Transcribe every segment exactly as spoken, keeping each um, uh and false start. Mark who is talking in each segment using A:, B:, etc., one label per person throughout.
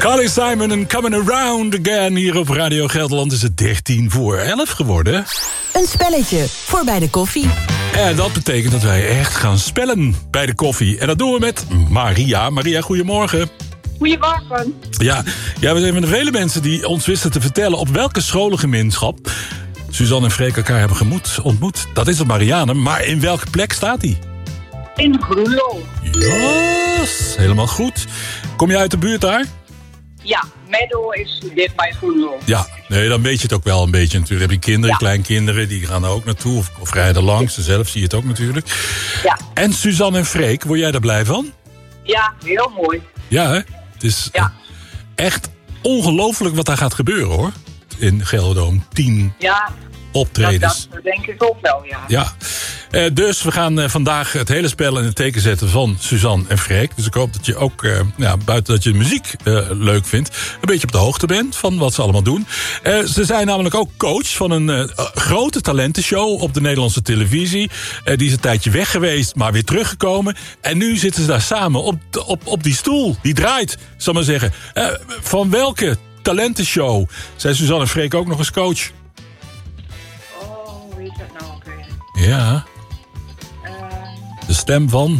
A: Carly Simon en Coming Around Again. Hier op Radio Gelderland is het dertien voor elf geworden.
B: Een spelletje voor bij de koffie.
A: En dat betekent dat wij echt gaan spellen bij de koffie. En dat doen we met Maria. Maria, goedemorgen.
C: Goedemorgen.
A: Ja, jij was een van de vele mensen die ons wisten te vertellen op welke scholengemeenschap Suzanne en Freek elkaar hebben gemoet, ontmoet. Dat is op Marianum, maar in welke plek staat die?
C: In Groenlo.
A: Yes, helemaal goed. Kom je uit de buurt daar?
C: Ja, Meadow is dit bij Groenlo.
A: Ja, nee, dan weet je het ook wel een beetje natuurlijk. Heb je kinderen,
C: Ja.
A: kleinkinderen, die gaan er ook naartoe. Of, of rijden langs, zelf zie je het ook natuurlijk.
C: Ja,
A: En Suzanne en Freek, word jij daar blij van?
C: ja, heel mooi.
A: Ja, hè? Het is
C: Ja.
A: echt ongelooflijk wat daar gaat gebeuren, hoor. In Gelderdoom. Tien
C: Ja,
A: optredens.
C: dat, dat denk ik ook wel, ja.
A: Ja, uh, dus we gaan uh, vandaag het hele spel in het teken zetten van Suzanne en Freek. Dus ik hoop dat je ook, uh, ja, buiten dat je de muziek uh, leuk vindt, een beetje op de hoogte bent van wat ze allemaal doen. Uh, ze zijn namelijk ook coach van een uh, grote talentenshow op de Nederlandse televisie. Uh, die is een tijdje weg geweest, maar weer teruggekomen. En nu zitten ze daar samen op, op, op die stoel. Die draait, zal ik maar zeggen. Uh, van welke talentenshow zijn Suzanne en Freek ook nog eens coach?
C: Oh, hoe heet dat nou ook weer?
A: Ja,
C: Uh,
A: de stem van...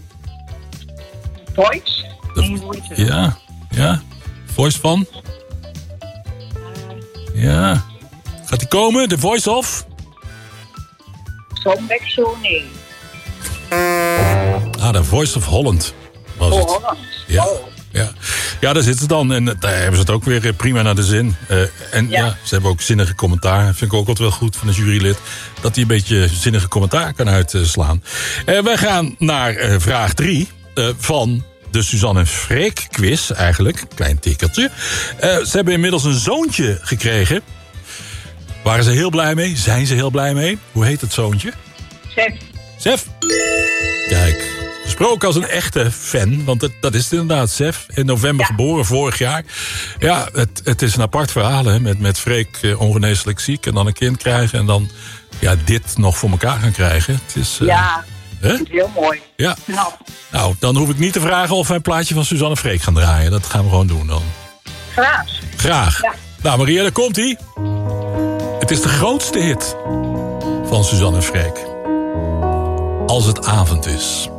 C: Voice?
A: De-
C: Nee, hoe heet het?
A: Ja, ja. Voice van? Ja. Gaat die komen? The Voice of?
C: Zo'n Show? Nee.
A: Ah, The Voice of Holland was
C: Oh,
A: het.
C: Holland.
A: Ja.
C: Oh.
A: Ja. Ja, daar zitten ze dan. En daar hebben ze het ook weer prima naar de zin. Uh, en ja.
C: Ja.
A: ze hebben ook zinnige commentaar. Dat vind ik ook altijd wel goed van een jurylid. Dat hij een beetje zinnige commentaar kan uitslaan. Uh, wij gaan naar uh, vraag drie uh, van de Suzanne en Freek quiz eigenlijk. Klein tikkeltje. Uh, ze hebben inmiddels een zoontje gekregen. Waren ze heel blij mee? Zijn ze heel blij mee? Hoe heet het zoontje?
C: Zeg,
A: Sef. Kijk, gesproken als een echte fan, want dat, dat is het inderdaad, Sef. In november
C: Ja.
A: geboren, vorig jaar. Ja, het, het is een apart verhaal, hè, met, met Freek uh, ongeneeslijk ziek en dan een kind krijgen en dan ja, dit nog voor elkaar gaan krijgen. Het is, uh,
C: ja,
A: hè?
C: het is heel mooi.
A: Ja.
C: Nou,
A: Nou, dan hoef ik niet te vragen of wij een plaatje van Suzanne en Freek gaan draaien. Dat gaan we gewoon doen dan.
C: graag.
A: Graag.
C: Ja.
A: Nou, Maria, daar komt-ie. Het is de grootste hit van Suzanne en Freek. Als het avond is.